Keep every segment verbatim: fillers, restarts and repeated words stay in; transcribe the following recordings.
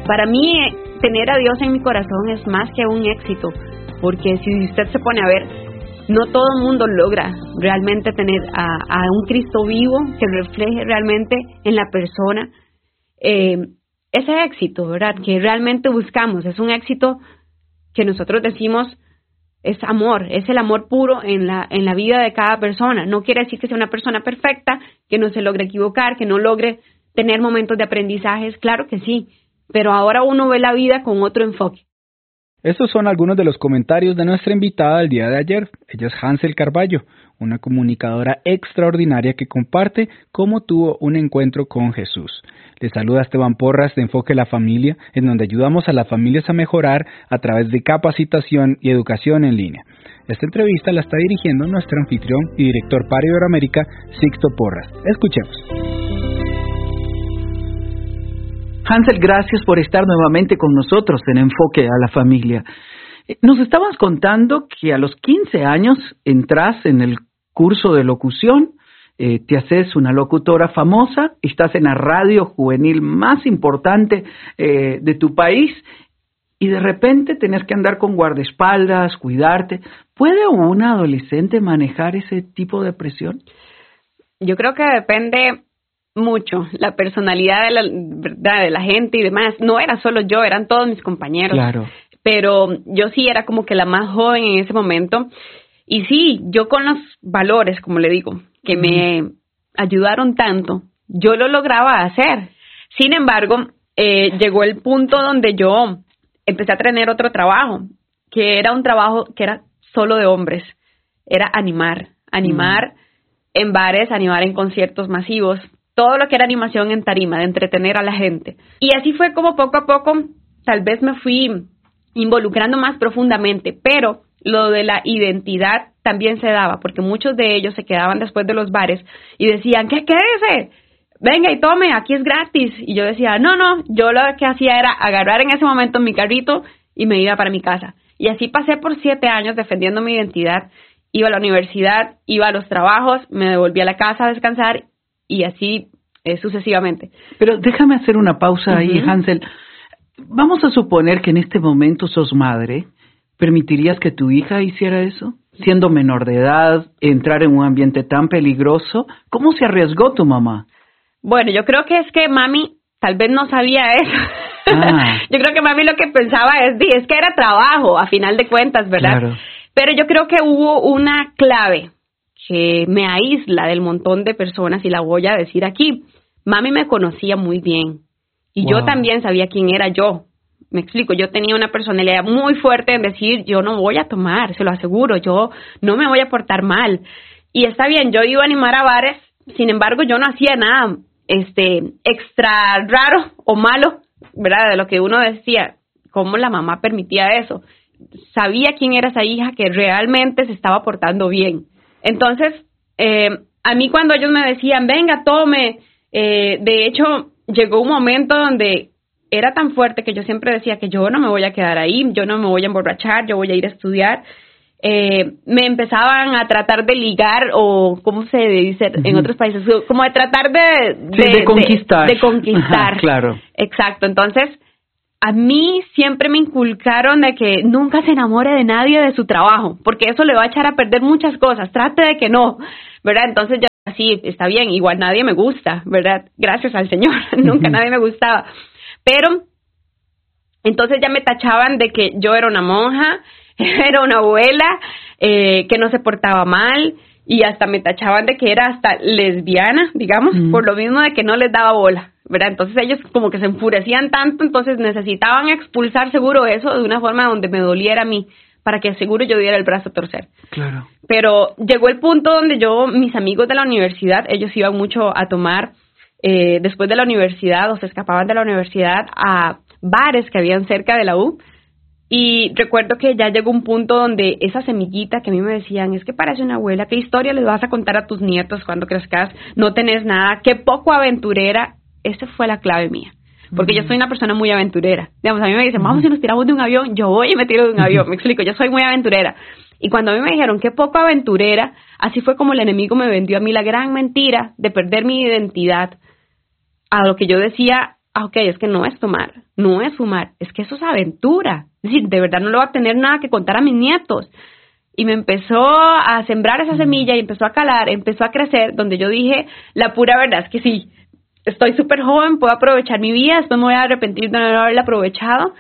Para mí, tener a Dios en mi corazón es más que un éxito, porque si usted se pone a ver, no todo el mundo logra realmente tener a, a un Cristo vivo que refleje realmente en la persona eh, ese éxito, ¿verdad? Que realmente buscamos. Es un éxito que nosotros decimos es amor, es el amor puro en la en la vida de cada persona. No quiere decir que sea una persona perfecta, que no se logre equivocar, que no logre tener momentos de aprendizajes, claro que sí, pero ahora uno ve la vida con otro enfoque. Estos son algunos de los comentarios de nuestra invitada del día de ayer. Ella es Hansel Carballo, una comunicadora extraordinaria que comparte cómo tuvo un encuentro con Jesús. Les saluda Esteban Porras de Enfoque la Familia, en donde ayudamos a las familias a mejorar a través de capacitación y educación en línea. Esta entrevista la está dirigiendo nuestro anfitrión y director para Iberoamérica, Sixto Porras. Escuchemos. Hansel, gracias por estar nuevamente con nosotros en Enfoque a la Familia. Nos estabas contando que a los quince años entras en el curso de locución, eh, te haces una locutora famosa, estás en la radio juvenil más importante eh, de tu país y de repente tenés que andar con guardaespaldas, cuidarte. ¿Puede un adolescente manejar ese tipo de presión? Yo creo que depende mucho la personalidad de la, ¿verdad? de la gente y demás. No era solo yo, eran todos mis compañeros. Claro. Pero yo sí era como que la más joven en ese momento. Y sí, yo con los valores, como le digo, que mm. me ayudaron tanto, yo lo lograba hacer. Sin embargo, eh, llegó el punto donde yo empecé a tener otro trabajo, que era un trabajo que era solo de hombres. Era animar, animar mm. en bares, animar en conciertos masivos, todo lo que era animación en tarima, de entretener a la gente. Y así fue como poco a poco, tal vez me fui involucrando más profundamente, pero lo de la identidad también se daba, porque muchos de ellos se quedaban después de los bares y decían, ¿qué quédese? Venga y tome, aquí es gratis. Y yo decía, no, no, yo lo que hacía era agarrar en ese momento mi carrito y me iba para mi casa. Y así pasé por siete años defendiendo mi identidad. Iba a la universidad, iba a los trabajos, me devolví a la casa a descansar y así eh, sucesivamente. Pero déjame hacer una pausa uh-huh. ahí, Hansel. Vamos a suponer que en este momento sos madre. ¿Permitirías que tu hija hiciera eso? Siendo menor de edad, entrar en un ambiente tan peligroso, ¿cómo se arriesgó tu mamá? Bueno, yo creo que es que mami tal vez no sabía eso. Ah. Yo creo que mami lo que pensaba es, es que era trabajo, a final de cuentas, ¿verdad? Claro. Pero yo creo que hubo una clave que me aísla del montón de personas y la voy a decir aquí. Mami me conocía muy bien y wow. yo también sabía quién era yo. Me explico, yo tenía una personalidad muy fuerte en decir, yo no voy a tomar, se lo aseguro, yo no me voy a portar mal. Y está bien, yo iba a animar a bares, sin embargo, yo no hacía nada este extra raro o malo, ¿verdad? De lo que uno decía, ¿cómo la mamá permitía eso? Sabía quién era esa hija que realmente se estaba portando bien. Entonces, eh, a mí cuando ellos me decían, venga, tome, eh, de hecho, llegó un momento donde era tan fuerte que yo siempre decía que yo no me voy a quedar ahí, yo no me voy a emborrachar, yo voy a ir a estudiar. Eh, me empezaban a tratar de ligar o, ¿cómo se dice uh-huh. en otros países? Como de tratar de... De, sí, de conquistar. De, de conquistar. Ajá, claro. Exacto. Entonces, a mí siempre me inculcaron de que nunca se enamore de nadie de su trabajo, porque eso le va a echar a perder muchas cosas. Trate de que no, ¿verdad? Entonces, yo así, está bien, igual nadie me gusta, ¿verdad? Gracias al Señor, nunca uh-huh. nadie me gustaba. Pero, entonces ya me tachaban de que yo era una monja, era una abuela, eh, que no se portaba mal, y hasta me tachaban de que era hasta lesbiana, digamos, mm. por lo mismo de que no les daba bola, ¿verdad? Entonces ellos como que se enfurecían tanto, entonces necesitaban expulsar seguro eso de una forma donde me doliera a mí, para que seguro yo diera el brazo a torcer. Claro. Pero llegó el punto donde yo, mis amigos de la universidad, ellos iban mucho a tomar Eh, después de la universidad o se escapaban de la universidad a bares que habían cerca de la U y recuerdo que ya llegó un punto donde esa semillita que a mí me decían, es que parece una abuela, ¿qué historia les vas a contar a tus nietos cuando crezcas? No tenés nada, qué poco aventurera. Esa fue la clave mía, porque uh-huh. yo soy una persona muy aventurera. Digamos, a mí me dicen, uh-huh. vamos y nos tiramos de un avión, yo voy y me tiro de un uh-huh. avión, me explico, yo soy muy aventurera. Y cuando a mí me dijeron, qué poco aventurera, así fue como el enemigo me vendió a mí la gran mentira de perder mi identidad. A lo que yo decía, ah, ok, es que no es tomar, no es fumar, es que eso es aventura. Es decir, de verdad no le voy a tener nada que contar a mis nietos. Y me empezó a sembrar esa semilla y empezó a calar, empezó a crecer, donde yo dije, la pura verdad es que sí, estoy súper joven, puedo aprovechar mi vida, después me voy a arrepentir de no haberla aprovechado.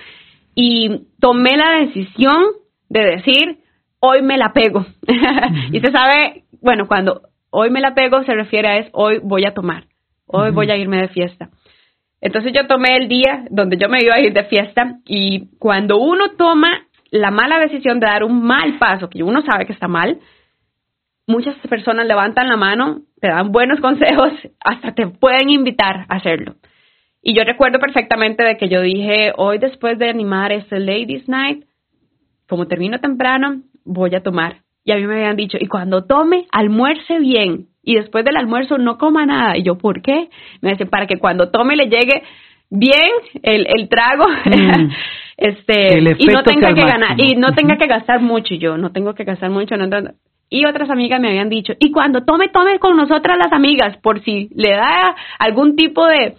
Y tomé la decisión de decir, hoy me la pego. Uh-huh. Y se sabe, bueno, cuando hoy me la pego se refiere a es, hoy voy a tomar, hoy uh-huh. voy a irme de fiesta. Entonces yo tomé el día donde yo me iba a ir de fiesta, y cuando uno toma la mala decisión de dar un mal paso, que uno sabe que está mal, muchas personas levantan la mano, te dan buenos consejos, hasta te pueden invitar a hacerlo. Y yo recuerdo perfectamente de que yo dije, hoy después de animar este Ladies Night, como termino temprano, voy a tomar. Y a mí me habían dicho, y cuando tome, almuerce bien. Y después del almuerzo no coma nada. Y yo, ¿por qué? Me dicen, para que cuando tome le llegue bien el, el trago mm. este el y no tenga que, que ganar y no uh-huh. tenga que gastar mucho. Y yo, no tengo que gastar mucho. No, no. Y otras amigas me habían dicho, y cuando tome, tome con nosotras las amigas, por si le da algún tipo de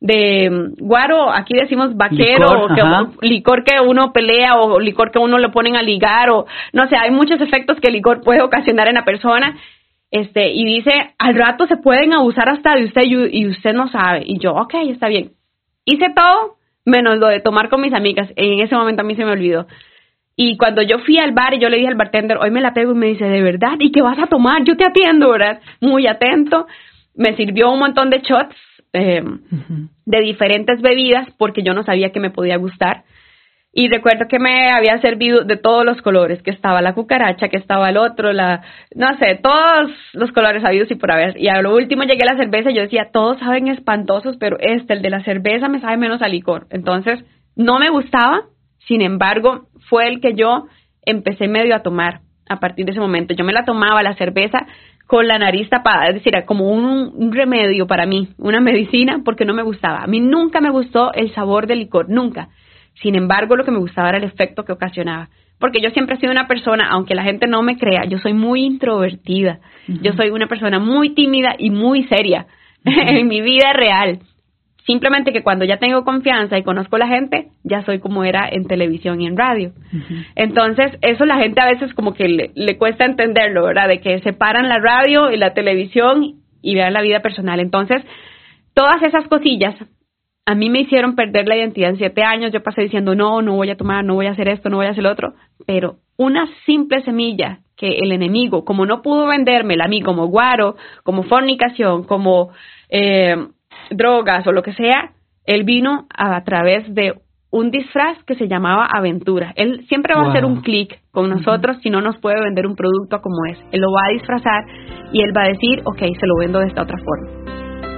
de guaro, aquí decimos vaquero, licor, o que, licor que uno pelea, o licor que uno le ponen a ligar, o no sé, hay muchos efectos que el licor puede ocasionar en la persona. Este, y dice, al rato se pueden abusar hasta de usted y, y usted no sabe. Y yo, ok, está bien. Hice todo, menos lo de tomar con mis amigas. En ese momento a mí se me olvidó. Y cuando yo fui al bar y yo le dije al bartender, hoy me la pego, y me dice, ¿de verdad? ¿Y qué vas a tomar? Yo te atiendo, ¿verdad? Muy atento. Me sirvió un montón de shots eh, uh-huh. de diferentes bebidas, porque yo no sabía que me podía gustar. Y recuerdo que me había servido de todos los colores, que estaba la cucaracha, que estaba el otro, la, no sé, todos los colores habidos y por haber. Y a lo último llegué a la cerveza y yo decía, todos saben espantosos, pero este, el de la cerveza, me sabe menos a licor. Entonces, no me gustaba, sin embargo, fue el que yo empecé medio a tomar a partir de ese momento. Yo me la tomaba, la cerveza, con la nariz tapada, es decir, como un, un remedio para mí, una medicina, porque no me gustaba. A mí nunca me gustó el sabor del licor, nunca. Sin embargo, lo que me gustaba era el efecto que ocasionaba. Porque yo siempre he sido una persona, aunque la gente no me crea, yo soy muy introvertida. Uh-huh. Yo soy una persona muy tímida y muy seria uh-huh. en mi vida real. Simplemente que cuando ya tengo confianza y conozco a la gente, ya soy como era en televisión y en radio. Uh-huh. Entonces, eso la gente a veces como que le, le cuesta entenderlo, ¿verdad? De que separan la radio y la televisión y vean la vida personal. Entonces, todas esas cosillas a mí me hicieron perder la identidad en siete años. Yo pasé diciendo, no, no voy a tomar, no voy a hacer esto, no voy a hacer lo otro. Pero una simple semilla que el enemigo, como no pudo vendérmela a mí como guaro, como fornicación, como eh, drogas o lo que sea, él vino a, a través de un disfraz que se llamaba aventura. Él siempre va wow. a hacer un clic con nosotros uh-huh. si no nos puede vender un producto como es. Él lo va a disfrazar y él va a decir, ok, se lo vendo de esta otra forma.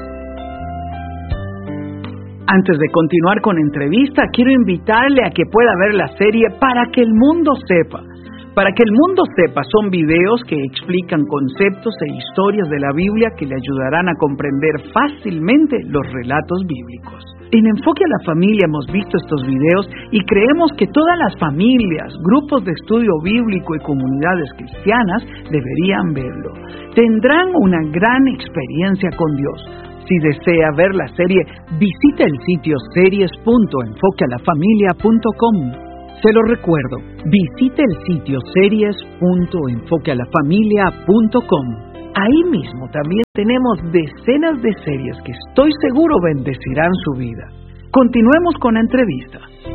Antes de continuar con entrevista, quiero invitarle a que pueda ver la serie Para que el mundo sepa. Para que el mundo sepa son videos que explican conceptos e historias de la Biblia que le ayudarán a comprender fácilmente los relatos bíblicos. En Enfoque a la Familia hemos visto estos videos y creemos que todas las familias, grupos de estudio bíblico y comunidades cristianas deberían verlo. Tendrán una gran experiencia con Dios. Si desea ver la serie, visite el sitio series punto enfoque a la familia punto com. Se lo recuerdo, visite el sitio series punto enfoque a la familia punto com. Ahí mismo también tenemos decenas de series que estoy seguro bendecirán su vida. Continuemos con la entrevista.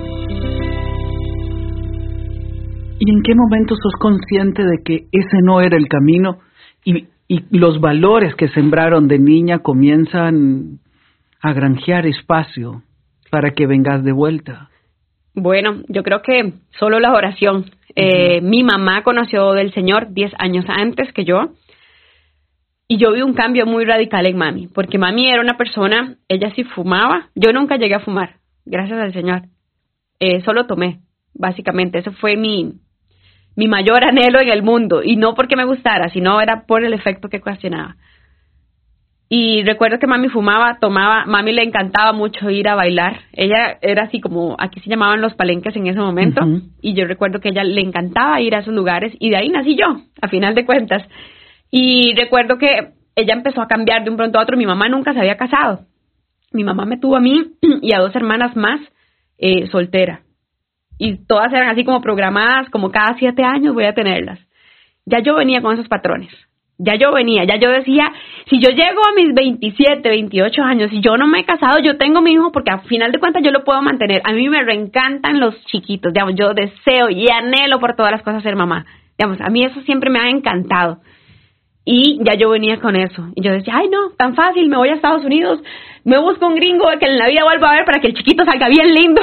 ¿Y en qué momento sos consciente de que ese no era el camino y Y los valores que sembraron de niña comienzan a granjear espacio para que vengas de vuelta? Bueno, yo creo que solo la oración. Uh-huh. Eh, mi mamá conoció del Señor diez años antes que yo. Y yo vi un cambio muy radical en mami. Porque mami era una persona, ella sí fumaba. Yo nunca llegué a fumar, gracias al Señor. Eh, solo tomé, básicamente. Eso fue mi... mi mayor anhelo en el mundo, y no porque me gustara, sino era por el efecto que ocasionaba. Y recuerdo que mami fumaba, tomaba, mami le encantaba mucho ir a bailar. Ella era así como, aquí se llamaban los palenques en ese momento, uh-huh. y yo recuerdo que ella le encantaba ir a esos lugares, y de ahí nací yo, a final de cuentas. Y recuerdo que ella empezó a cambiar de un pronto a otro. Mi mamá nunca se había casado, mi mamá me tuvo a mí y a dos hermanas más eh, soltera. Y todas eran así como programadas, como cada siete años voy a tenerlas. Ya yo venía con esos patrones. Ya yo venía, ya yo decía, si yo llego a mis veintisiete, veintiocho años y yo no me he casado, yo tengo mi hijo porque al final de cuentas yo lo puedo mantener. A mí me reencantan los chiquitos, digamos, yo deseo y anhelo por todas las cosas ser mamá. Digamos, a mí eso siempre me ha encantado. Y ya yo venía con eso. Y yo decía, ay no, tan fácil, me voy a Estados Unidos, me busco un gringo que en la vida vuelva a ver para que el chiquito salga bien lindo.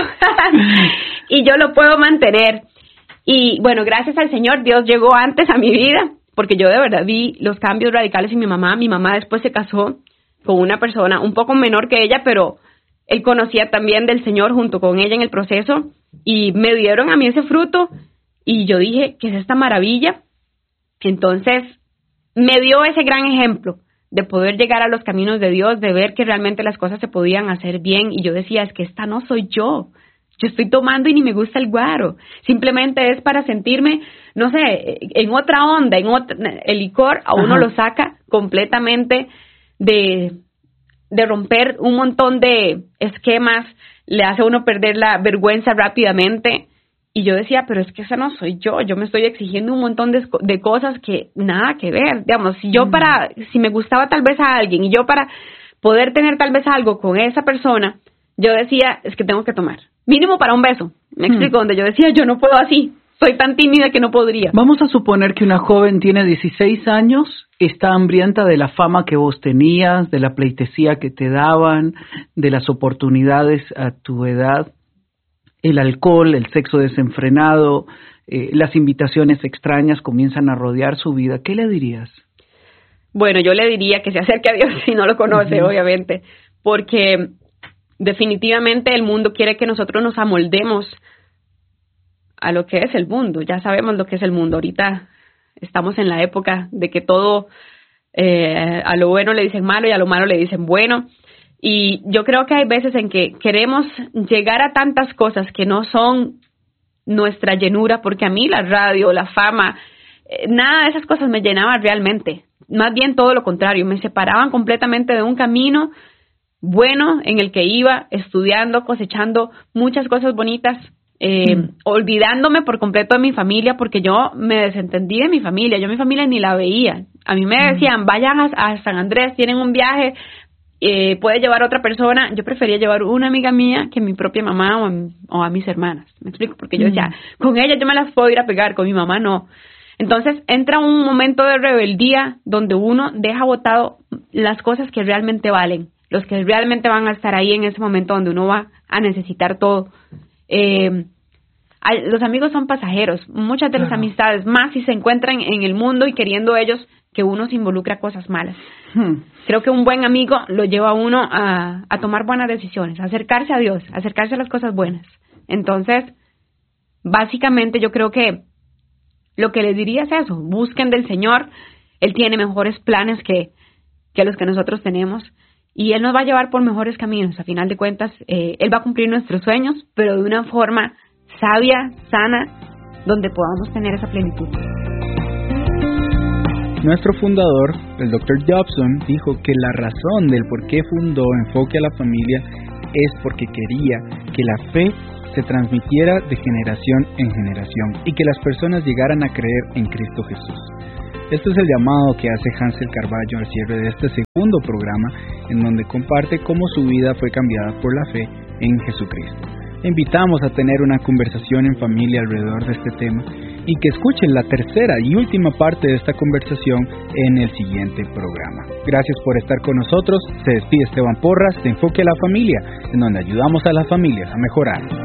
Y yo lo puedo mantener. Y bueno, gracias al Señor, Dios llegó antes a mi vida, porque yo de verdad vi los cambios radicales en mi mamá. Mi mamá después se casó con una persona un poco menor que ella, pero él conocía también del Señor junto con ella en el proceso. Y me dieron a mí ese fruto. Y yo dije, ¿qué es esta maravilla? Entonces, me dio ese gran ejemplo de poder llegar a los caminos de Dios, de ver que realmente las cosas se podían hacer bien. Y yo decía, es que esta no soy yo. Yo estoy tomando y ni me gusta el guaro. Simplemente es para sentirme, no sé, en otra onda, en otra, el licor a uno Ajá. lo saca completamente de, de romper un montón de esquemas, le hace a uno perder la vergüenza rápidamente. Y yo decía, pero es que esa no soy yo, yo me estoy exigiendo un montón de, de cosas que nada que ver. Digamos, si yo mm. para, si me gustaba tal vez a alguien y yo para poder tener tal vez algo con esa persona, yo decía, es que tengo que tomar. Mínimo para un beso, me explico, mm. donde yo decía, yo no puedo así, soy tan tímida que no podría. Vamos a suponer que una joven tiene dieciséis años, está hambrienta de la fama que vos tenías, de la pleitesía que te daban, de las oportunidades a tu edad, el alcohol, el sexo desenfrenado, eh, las invitaciones extrañas comienzan a rodear su vida. ¿Qué le dirías? Bueno, yo le diría que se acerque a Dios si no lo conoce, uh-huh. obviamente, porque definitivamente el mundo quiere que nosotros nos amoldemos a lo que es el mundo. Ya sabemos lo que es el mundo. Ahorita estamos en la época de que todo eh, a lo bueno le dicen malo y a lo malo le dicen bueno. Y yo creo que hay veces en que queremos llegar a tantas cosas que no son nuestra llenura, porque a mí la radio, la fama, eh, nada de esas cosas me llenaban realmente. Más bien todo lo contrario, me separaban completamente de un camino bueno en el que iba estudiando, cosechando muchas cosas bonitas, eh, mm. olvidándome por completo de mi familia, porque yo me desentendí de mi familia. Yo mi familia ni la veía. A mí me decían, vayan a, a San Andrés, tienen un viaje, eh, puede llevar a otra persona. Yo prefería llevar una amiga mía que mi propia mamá o a, o a mis hermanas. ¿Me explico? Porque yo decía, mm. con ella yo me las puedo ir a pegar, con mi mamá no. Entonces entra un momento de rebeldía donde uno deja botado las cosas que realmente valen, los que realmente van a estar ahí en ese momento donde uno va a necesitar todo. Eh, los amigos son pasajeros, muchas de las claro. amistades, más si se encuentran en el mundo y queriendo ellos que uno se involucre a cosas malas. Hmm. Creo que un buen amigo lo lleva a uno a, a tomar buenas decisiones, a acercarse a Dios, a acercarse a las cosas buenas. Entonces, básicamente yo creo que lo que les diría es eso, busquen del Señor. Él tiene mejores planes que, que los que nosotros tenemos. Y Él nos va a llevar por mejores caminos. A final de cuentas, eh, Él va a cumplir nuestros sueños, pero de una forma sabia, sana, donde podamos tener esa plenitud. Nuestro fundador, el doctor Dobson, dijo que la razón del por qué fundó Enfoque a la Familia es porque quería que la fe se transmitiera de generación en generación y que las personas llegaran a creer en Cristo Jesús. Este es el llamado que hace Hansel Carballo al cierre de este segundo programa, en donde comparte cómo su vida fue cambiada por la fe en Jesucristo. Le invitamos a tener una conversación en familia alrededor de este tema y que escuchen la tercera y última parte de esta conversación en el siguiente programa. Gracias por estar con nosotros. Se despide Esteban Porras de Enfoque a la Familia, en donde ayudamos a las familias a mejorar.